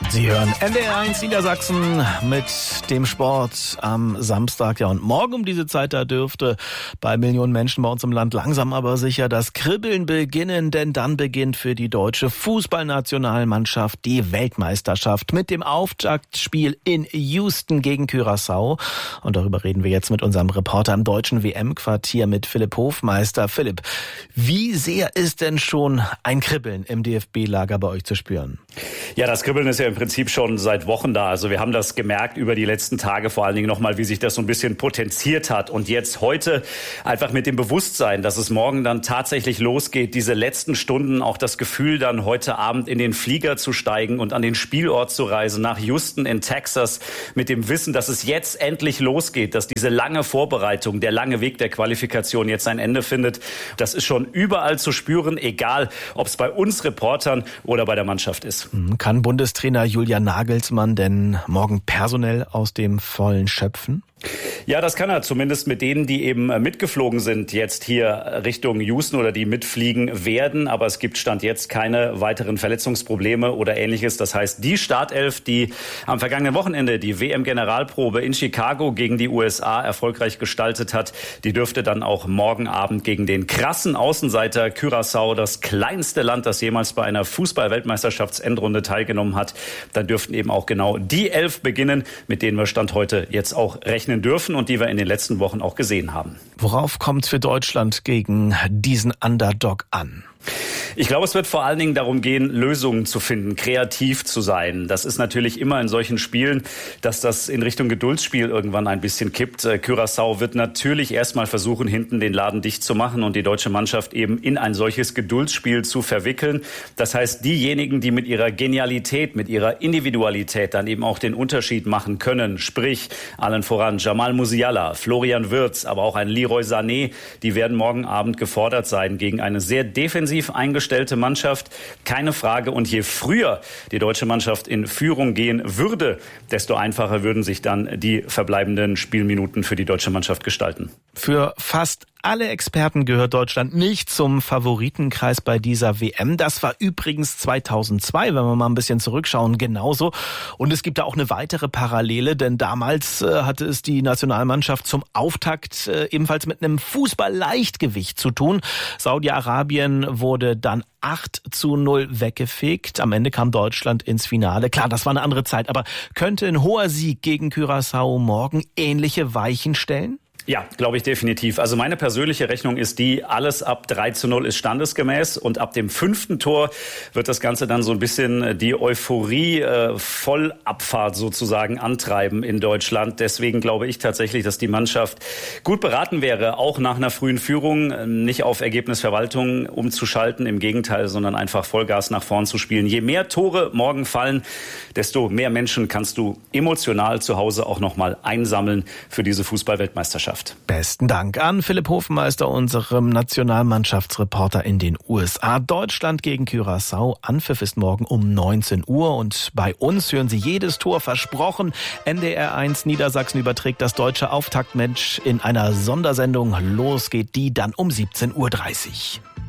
Sie hören NDR1 Niedersachsen mit dem Sport am Samstag. Ja, und morgen um diese Zeit, da dürfte bei Millionen Menschen bei uns im Land langsam aber sicher das Kribbeln beginnen, denn dann beginnt für die deutsche Fußballnationalmannschaft die Weltmeisterschaft mit dem Auftaktspiel in Houston gegen Curaçao. Und darüber reden wir jetzt mit unserem Reporter im deutschen WM-Quartier mit Philipp Hofmeister. Philipp, wie sehr ist denn schon ein Kribbeln im DFB-Lager bei euch zu spüren? Ja, das Kribbeln ist ja im Prinzip schon seit Wochen da. Also wir haben das gemerkt über die letzten Tage, vor allen Dingen nochmal, wie sich das so ein bisschen potenziert hat. Und jetzt heute einfach mit dem Bewusstsein, dass es morgen dann tatsächlich losgeht, diese letzten Stunden, auch das Gefühl, dann heute Abend in den Flieger zu steigen und an den Spielort zu reisen, nach Houston in Texas, mit dem Wissen, dass es jetzt endlich losgeht, dass diese lange Vorbereitung, der lange Weg der Qualifikation jetzt ein Ende findet. Das ist schon überall zu spüren, egal ob es bei uns Reportern oder bei der Mannschaft ist. Kann Bundestrainer Julian Nagelsmann denn morgen personell aus dem Vollen schöpfen? Ja, das kann er, zumindest mit denen, die eben mitgeflogen sind, jetzt hier Richtung Houston oder die mitfliegen werden. Aber es gibt Stand jetzt keine weiteren Verletzungsprobleme oder Ähnliches. Das heißt, die Startelf, die am vergangenen Wochenende die WM-Generalprobe in Chicago gegen die USA erfolgreich gestaltet hat, die dürfte dann auch morgen Abend gegen den krassen Außenseiter Curaçao, das kleinste Land, das jemals bei einer Fußball-Weltmeisterschaftsendrunde teilgenommen hat, dann dürften eben auch genau die 11 beginnen, mit denen wir Stand heute jetzt auch rechnen dürfen und die wir in den letzten Wochen auch gesehen haben. Worauf kommt es für Deutschland gegen diesen Underdog an? Ich glaube, es wird vor allen Dingen darum gehen, Lösungen zu finden, kreativ zu sein. Das ist natürlich immer in solchen Spielen, dass das in Richtung Geduldsspiel irgendwann ein bisschen kippt. Curaçao wird natürlich erstmal versuchen, hinten den Laden dicht zu machen und die deutsche Mannschaft eben in ein solches Geduldsspiel zu verwickeln. Das heißt, diejenigen, die mit ihrer Genialität, mit ihrer Individualität dann eben auch den Unterschied machen können, sprich allen voran Jamal Musiala, Florian Wirtz, aber auch ein Leroy Sané, die werden morgen Abend gefordert sein gegen eine sehr defensiv eingestellte Mannschaft, keine Frage. Und je früher die deutsche Mannschaft in Führung gehen würde, desto einfacher würden sich dann die verbleibenden Spielminuten für die deutsche Mannschaft gestalten. Für fast alle Experten gehört Deutschland nicht zum Favoritenkreis bei dieser WM. Das war übrigens 2002, wenn wir mal ein bisschen zurückschauen, genauso. Und es gibt da auch eine weitere Parallele, denn damals hatte es die Nationalmannschaft zum Auftakt ebenfalls mit einem Fußball-Leichtgewicht zu tun. Saudi-Arabien wurde dann 8-0 weggefegt. Am Ende kam Deutschland ins Finale. Klar, das war eine andere Zeit, aber könnte ein hoher Sieg gegen Curaçao morgen ähnliche Weichen stellen? Ja, glaube ich definitiv. Also meine persönliche Rechnung ist die, alles ab 3-0 ist standesgemäß und ab dem 5. Tor wird das Ganze dann so ein bisschen die Euphorie Vollabfahrt sozusagen antreiben in Deutschland. Deswegen glaube ich tatsächlich, dass die Mannschaft gut beraten wäre, auch nach einer frühen Führung nicht auf Ergebnisverwaltung umzuschalten, im Gegenteil, sondern einfach Vollgas nach vorn zu spielen. Je mehr Tore morgen fallen, desto mehr Menschen kannst du emotional zu Hause auch nochmal einsammeln für diese Fußball-Weltmeisterschaft. Besten Dank an Philipp Hofmeister, unserem Nationalmannschaftsreporter in den USA. Deutschland gegen Curaçao. Anpfiff ist morgen um 19 Uhr und bei uns hören Sie jedes Tor versprochen. NDR1 Niedersachsen überträgt das deutsche Auftaktmatch in einer Sondersendung. Los geht die dann um 17:30 Uhr.